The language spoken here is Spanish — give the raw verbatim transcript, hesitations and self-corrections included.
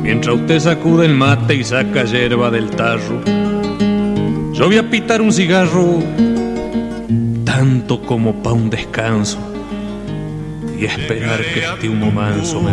Mientras usted sacude el mate y saca yerba del tarro, yo voy a pitar un cigarro tanto como pa' un descanso y esperar que este humo manso me